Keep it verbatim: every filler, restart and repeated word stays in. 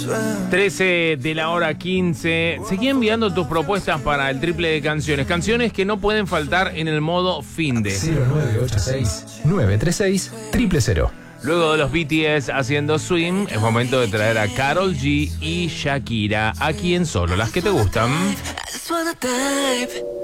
trece de la hora quince. Seguí enviando tus propuestas para el triple de canciones. Canciones que no pueden faltar en el modo finde. cero nueve ocho seis nueve tres seis cero cero cero. Luego de los B T S haciendo swing, es momento de traer a Karol G y Shakira aquí en Solo las que te gustan. I just wanna dive.